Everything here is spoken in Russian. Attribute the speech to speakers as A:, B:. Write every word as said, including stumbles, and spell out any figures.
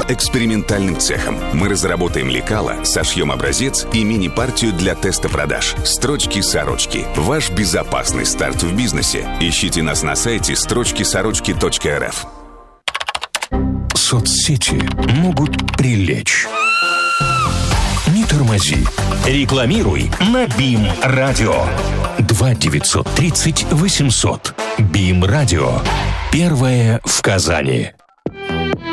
A: экспериментальным цехом. Мы разработаем лекало, сошьем образец и мини-партию для теста продаж. Строчки-сорочки. Ваш безопасный старт в бизнесе. Ищите нас на сайте строчки сорочки точка эр эф.
B: Соцсети могут прилечь. Не тормози. Рекламируй на БИМ Радио. два девятьсот тридцать восемьсот. БИМ Радио. Первое в Казани.